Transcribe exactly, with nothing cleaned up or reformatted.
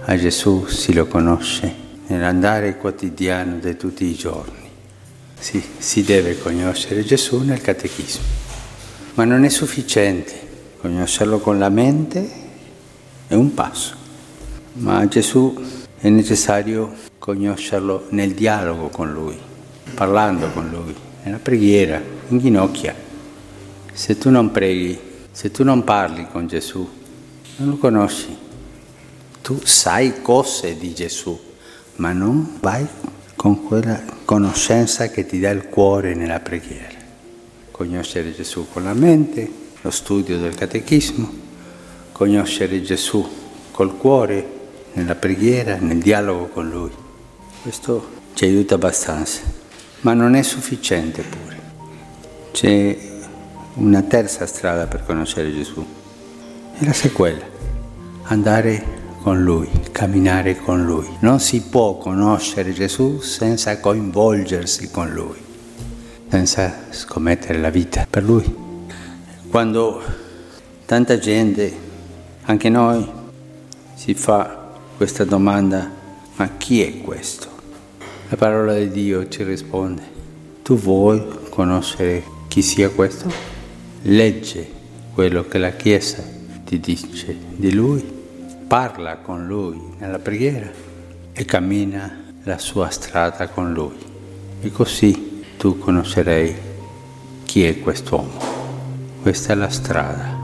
a Gesù si lo conosce nell'andare quotidiano di tutti i giorni. Si, si deve conoscere Gesù nel catechismo, ma non è sufficiente. Conoscerlo con la mente è un passo, ma Gesù è necessario conoscerlo nel dialogo con Lui, parlando con Lui, nella preghiera, in ginocchia. Se tu non preghi, se tu non parli con Gesù, non lo conosci. Tu sai cose di Gesù, ma non vai con quella conoscenza che ti dà il cuore nella preghiera. Conoscere Gesù con la mente, lo studio del catechismo, conoscere Gesù col cuore, nella preghiera, nel dialogo con Lui. Questo ci aiuta abbastanza, ma non è sufficiente pure. C'è una terza strada per conoscere Gesù, e la sequela, andare con Lui, camminare con Lui. Non si può conoscere Gesù senza coinvolgersi con Lui, senza scommettere la vita per Lui. Quando tanta gente, anche noi, si fa questa domanda, ma chi è questo? La parola di Dio ci risponde, tu vuoi conoscere chi sia questo? Legge quello che la Chiesa ti dice di Lui, parla con Lui nella preghiera e cammina la sua strada con Lui. E così tu conoscerai chi è quest'uomo. Questa è la strada.